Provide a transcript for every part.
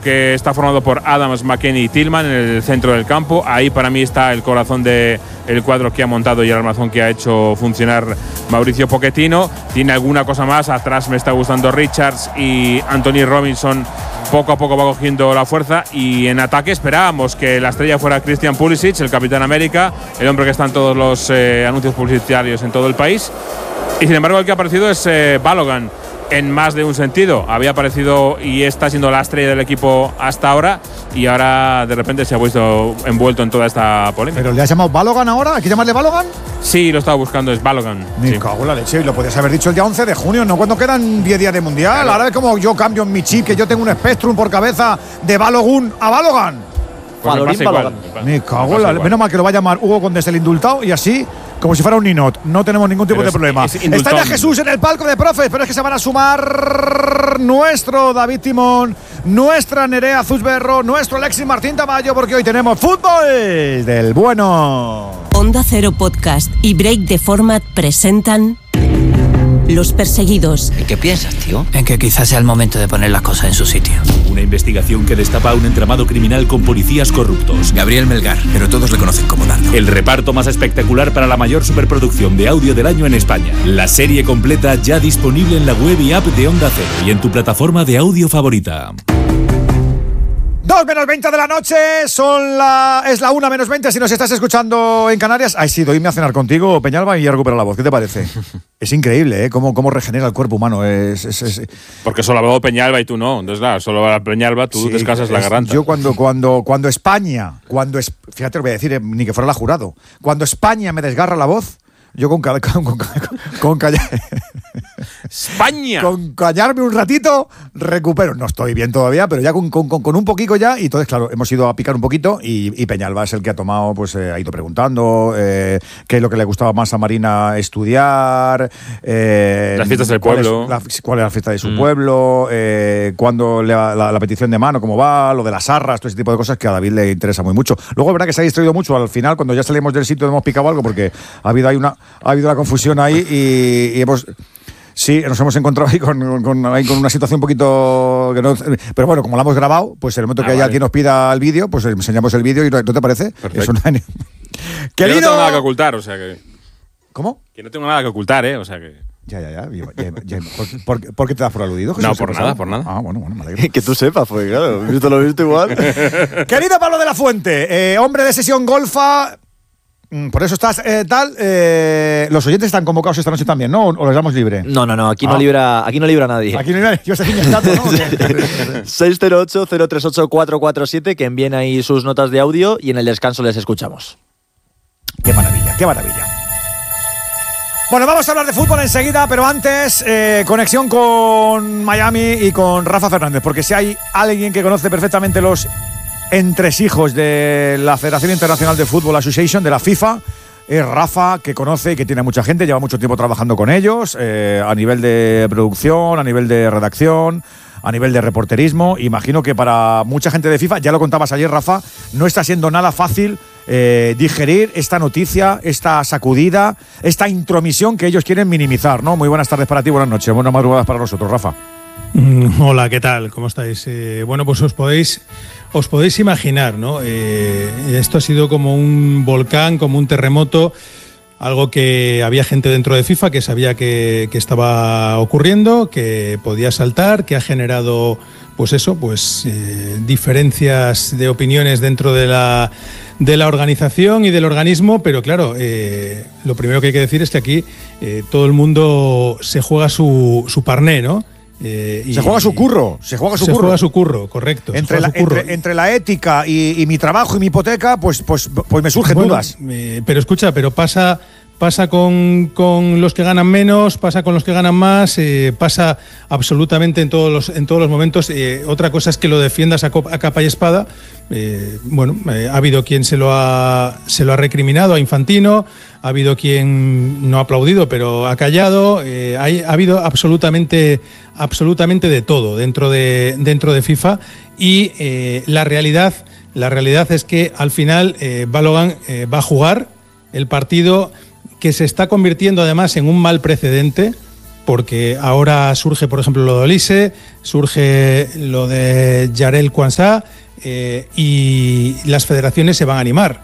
que está formado por Adams, McKennie y Tillman en el centro del campo. Ahí para mí está el corazón del cuadro que ha montado y el armazón que ha hecho funcionar Mauricio Pochettino. Tiene alguna cosa más, atrás me está gustando Richards y Anthony Robinson. Poco a poco va cogiendo la fuerza y en ataque esperábamos que la estrella fuera Christian Pulisic, el Capitán América, el hombre que está en todos los anuncios publicitarios en todo el país. Y sin embargo el que ha aparecido es Balogun en más de un sentido. Había aparecido y está siendo la estrella del equipo hasta ahora y ahora de repente se ha visto envuelto en toda esta polémica. ¿Pero le has llamado Balogun ahora? ¿Hay que llamarle Balogun? Sí, lo estaba buscando, es Balogun. Me cago en la leche, y lo podías haber dicho el día 11 de junio, no cuando quedan 10 días de Mundial. Claro. Ahora es como yo cambio en mi chip, que yo tengo un Spectrum por cabeza de Balogun a Balogun. Pues me cago en la leche. Menos mal que lo va a llamar Hugo Condés el indultado y así, como si fuera un ninot. No tenemos ningún tipo de problema. Está ya Jesús en el palco de profes, pero es que se van a sumar nuestro David Timón, nuestra Nerea Zuzberro, nuestro Alexis Martín Tamayo, porque hoy tenemos fútbol del bueno. Onda Cero Podcast y Break the Format presentan Los Perseguidos. ¿En qué piensas, tío? En que quizás sea el momento de poner las cosas en su sitio. Una investigación que destapa un entramado criminal con policías corruptos. Gabriel Melgar, pero todos le conocen como Dardo. El reparto más espectacular para la mayor superproducción de audio del año en España. La serie completa ya disponible en la web y app de Onda Cero y en tu plataforma de audio favorita. 2 menos 20 de la noche, es la 1 menos 20 si nos estás escuchando en Canarias. Ay, sí, irme a cenar contigo, Peñalba, y ya recupero la voz. ¿Qué te parece? Es increíble, ¿eh? Cómo regenera el cuerpo humano. Porque solo habló Peñalba y tú no. Entonces, claro, solo va Peñalba, tú descansas la garganta. Yo cuando España, fíjate, lo voy a decir, ni que fuera la jurado, cuando España me desgarra la voz, yo con España. Con callarme un ratito, recupero. No estoy bien todavía, pero ya con un poquito ya. Y entonces, claro, hemos ido a picar un poquito y Peñalba es el que ha tomado, pues ha ido preguntando qué es lo que le gustaba más a Marina estudiar. Las fiestas del pueblo. ¿Cuál es la fiesta de su pueblo? Cuándo la petición de mano, cómo va, lo de las arras, todo ese tipo de cosas que a David le interesa muy mucho. Luego, es verdad que se ha distraído mucho al final, cuando ya salimos del sitio hemos picado algo, porque ha habido una confusión ahí y hemos... Sí, nos hemos encontrado ahí con una situación un poquito... que no, pero bueno, como la hemos grabado, pues en el momento que haya alguien nos pida el vídeo, pues enseñamos el vídeo y ¿no te parece? Perfecto. Querido... Yo no tengo nada que ocultar, o sea que... ¿Cómo? Que no tengo nada que ocultar, o sea que... Ya. ¿Por qué te das por aludido, Jesús? No, por nada. Ah, bueno, me alegro. Que tú sepas, porque claro, lo he visto igual. Querido Pablo de la Fuente, hombre de Sesión Golfa... Por eso estás los oyentes están convocados esta noche también, ¿no? ¿O los damos libre? No, aquí no libra nadie. Aquí no libra, yo estoy inventando, ¿no? 608-038-447, que envíen ahí sus notas de audio y en el descanso les escuchamos. Qué maravilla. Bueno, vamos a hablar de fútbol enseguida, pero antes, conexión con Miami y con Rafa Fernández, porque si hay alguien que conoce perfectamente los entresijos de la Federación Internacional de Fútbol Association, de la FIFA, es Rafa, que conoce y que tiene mucha gente, lleva mucho tiempo trabajando con ellos, a nivel de producción, a nivel de redacción, a nivel de reporterismo. Imagino que para mucha gente de FIFA, ya lo contabas ayer, Rafa, no está siendo nada fácil digerir esta noticia, esta sacudida, esta intromisión que ellos quieren minimizar, ¿no? Muy buenas tardes para ti, buenas noches, buenas madrugadas para nosotros, Rafa. Hola, ¿qué tal? ¿Cómo estáis? Bueno, pues os podéis imaginar, ¿no? Esto ha sido como un volcán, como un terremoto, algo que había gente dentro de FIFA que sabía que estaba ocurriendo, que podía saltar, que ha generado, diferencias de opiniones dentro de la organización y del organismo, pero claro, lo primero que hay que decir es que aquí todo el mundo se juega su parné, ¿no? Se juega su curro, correcto. Entre la ética y mi trabajo y mi hipoteca, pues me surgen dudas. Pero escucha, pasa con los que ganan menos, pasa con los que ganan más, pasa absolutamente en todos los momentos. Otra cosa es que lo defiendas a capa y espada. Ha habido quien se lo ha recriminado a Infantino, ha habido quien no ha aplaudido pero ha callado. Ha habido absolutamente de todo dentro de FIFA y la realidad es que al final Balogun va a jugar el partido, que se está convirtiendo además en un mal precedente, porque ahora surge, por ejemplo, lo de Olise, surge lo de Jarell Quansah, y las federaciones se van a animar.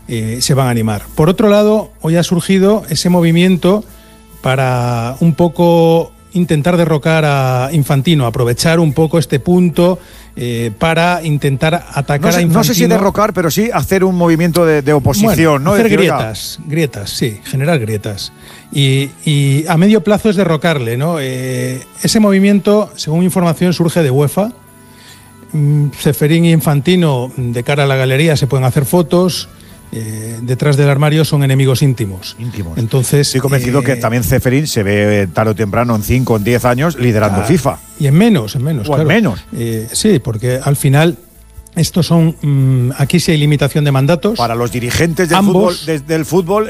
Por otro lado, hoy ha surgido ese movimiento para un poco intentar derrocar a Infantino, aprovechar un poco este punto para intentar atacar a Infantino. No sé si derrocar, pero sí hacer un movimiento de oposición, ¿no? Hacer grietas, sí, generar grietas. Y a medio plazo es derrocarle, ¿no? Ese movimiento, según información, surge de UEFA. Ceferín y Infantino, de cara a la galería, se pueden hacer fotos. Detrás del armario son enemigos íntimos. Entonces, estoy convencido que también Ceferín se ve tarde o temprano, en 5 o en 10 años, liderando FIFA. Y en menos, claro. En menos. Sí, porque al final estos son. Aquí sí hay limitación de mandatos. Para los dirigentes del fútbol,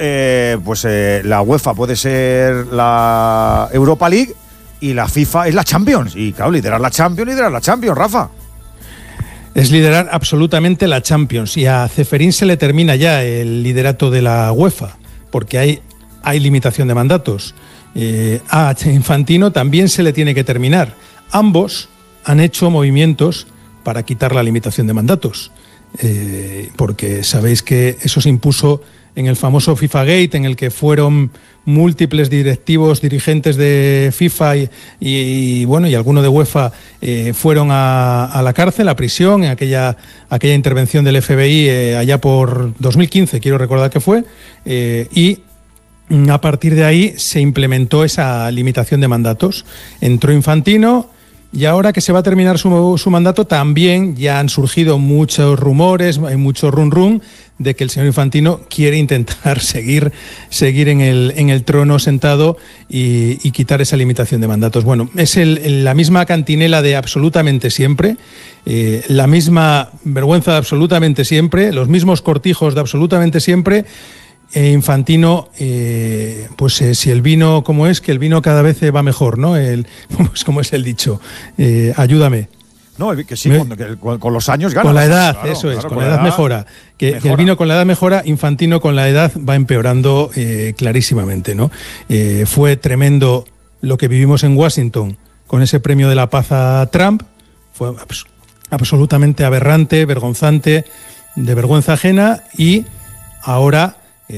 la UEFA puede ser la Europa League y la FIFA es la Champions. Y claro, liderar la Champions, Rafa. Es liderar absolutamente la Champions, y a Ceferín se le termina ya el liderato de la UEFA, porque hay limitación de mandatos. A Infantino también se le tiene que terminar. Ambos han hecho movimientos para quitar la limitación de mandatos, porque sabéis que eso se impuso en el famoso FIFA Gate, en el que fueron múltiples dirigentes de FIFA y alguno de UEFA fueron a la cárcel, a prisión, en aquella intervención del FBI allá por 2015, quiero recordar que fue, y a partir de ahí se implementó esa limitación de mandatos. Entró Infantino, y ahora que se va a terminar su mandato, también ya han surgido muchos rumores, hay mucho run de que el señor Infantino quiere intentar seguir en el trono sentado y quitar esa limitación de mandatos. Bueno, es la misma cantinela de absolutamente siempre, la misma vergüenza de absolutamente siempre, los mismos cortijos de absolutamente siempre. Infantino, si el vino, ¿cómo es? Que el vino cada vez va mejor, ¿no? Pues como es el dicho, ayúdame. No, que sí, con los años gana. Con la edad, claro, eso es, con la edad mejora. Que el vino con la edad mejora, Infantino con la edad va empeorando clarísimamente, ¿no? Fue tremendo lo que vivimos en Washington con ese premio de la paz a Trump, fue absolutamente aberrante, vergonzante, de vergüenza ajena, y ahora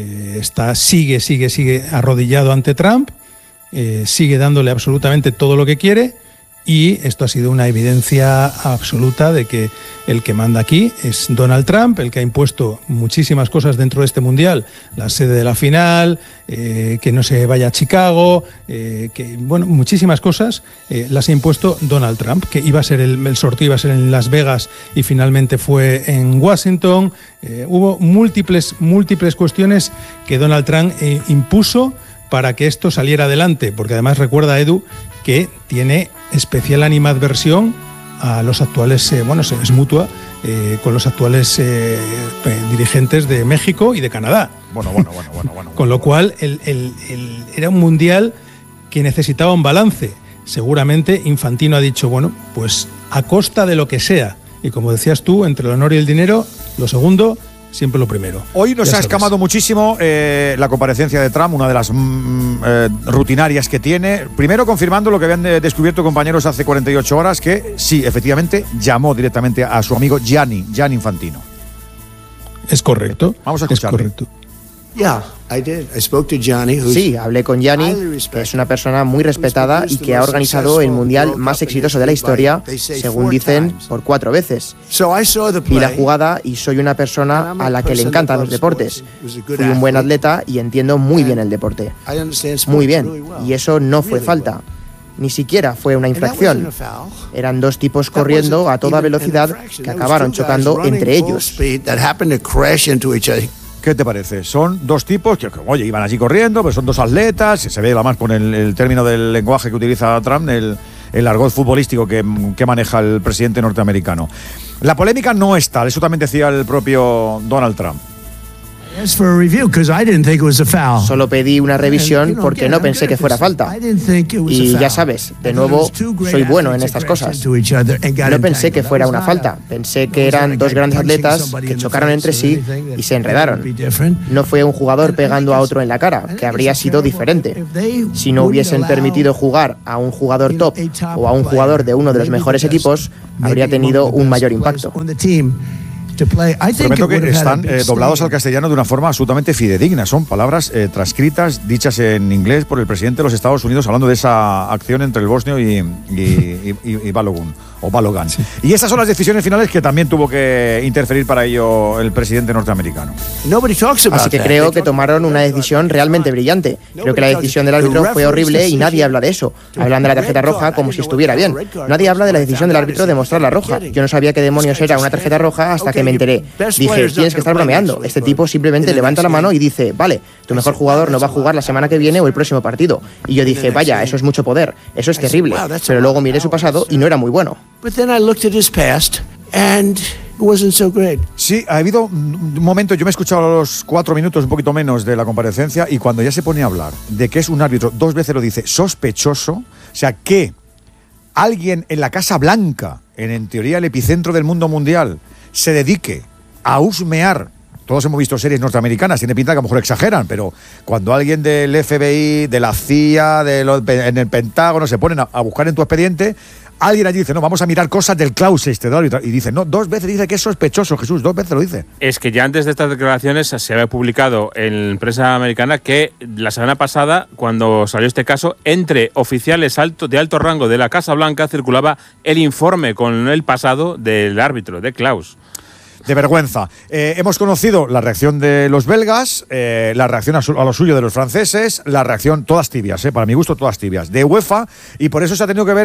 sigue arrodillado ante Trump, sigue dándole absolutamente todo lo que quiere, y esto ha sido una evidencia absoluta de que el que manda aquí es Donald Trump, el que ha impuesto muchísimas cosas dentro de este mundial, la sede de la final, que no se vaya a Chicago, muchísimas cosas las ha impuesto Donald Trump, que iba a ser el sorteo iba a ser en Las Vegas y finalmente fue en Washington. Hubo múltiples cuestiones que Donald Trump impuso para que esto saliera adelante, porque además recuerda, Edu, que tiene especial animadversión a los actuales, es mutua, con los actuales dirigentes de México y de Canadá. Bueno. Con lo cual, era un mundial que necesitaba un balance. Seguramente Infantino ha dicho, pues a costa de lo que sea. Y como decías tú, entre el honor y el dinero, lo segundo, siempre lo primero. Hoy nos ha escamado muchísimo la comparecencia de Trump, una de las rutinarias que tiene. Primero confirmando lo que habían descubierto compañeros hace 48 horas, que sí, efectivamente, llamó directamente a su amigo Gianni Infantino. Es correcto. Vamos a escucharlo. Es correcto. Sí, hablé con Gianni, que es una persona muy respetada y que ha organizado el mundial más exitoso de la historia, según dicen, por 4 veces. Vi la jugada y soy una persona a la que le encantan los deportes. Fui un buen atleta y entiendo muy bien el deporte. Muy bien, y eso no fue falta. Ni siquiera fue una infracción. Eran 2 tipos corriendo a toda velocidad que acabaron chocando entre ellos. ¿Qué te parece? Son 2 tipos que, iban allí corriendo, pero son 2 atletas, se ve además por el término del lenguaje que utiliza Trump, el argot futbolístico que maneja el presidente norteamericano. La polémica no es tal, eso también decía el propio Donald Trump. Solo pedí una revisión porque no pensé que fuera falta. Y ya sabes, de nuevo, soy bueno en estas cosas. No pensé que fuera una falta. Pensé que eran dos grandes atletas que chocaron entre sí y se enredaron. No fue un jugador pegando a otro en la cara, que habría sido diferente. Si no hubiesen permitido jugar a un jugador top o a un jugador de uno de los mejores equipos, habría tenido un mayor impacto. Prometo que están doblados al castellano de una forma absolutamente fidedigna. Son palabras transcritas, dichas en inglés por el presidente de los Estados Unidos, hablando de esa acción entre el bosnio y Balogun, o Balogan. Sí. Y esas son las decisiones finales que también tuvo que interferir para ello el presidente norteamericano. Así que creo que tomaron una decisión realmente brillante. Creo que la decisión del árbitro fue horrible y nadie habla de eso. Hablan de la tarjeta roja como si estuviera bien. Nadie habla de la decisión del árbitro de mostrar la roja. Yo no sabía qué demonios era una tarjeta roja hasta que me enteré. Dije, tienes que estar bromeando. Este tipo simplemente levanta la mano y dice, vale, tu mejor jugador no va a jugar la semana que viene o el próximo partido. Y yo dije, vaya, eso es mucho poder, eso es terrible. Pero luego miré su pasado y no era muy bueno. Sí, ha habido un momento, yo me he escuchado los 4 minutos, un poquito menos, de la comparecencia, y cuando ya se pone a hablar de que es un árbitro, 2 veces lo dice, sospechoso, o sea, que alguien en la Casa Blanca, en teoría el epicentro del mundo mundial, se dedique a husmear. Todos hemos visto series norteamericanas, tiene pinta que a lo mejor exageran, pero cuando alguien del FBI, de la CIA, en el Pentágono se ponen a buscar en tu expediente, alguien allí dice, no, vamos a mirar cosas del Klaus y dice, no, 2 veces dice que es sospechoso, Jesús, 2 veces lo dice. Es que ya antes de estas declaraciones se había publicado en prensa americana que la semana pasada, cuando salió este caso, entre oficiales de alto rango de la Casa Blanca circulaba el informe con el pasado del árbitro, de Klaus. De vergüenza. Hemos conocido la reacción de los belgas, la reacción a lo suyo de los franceses, la reacción, todas tibias, para mi gusto todas tibias, de UEFA, y por eso se ha tenido que ver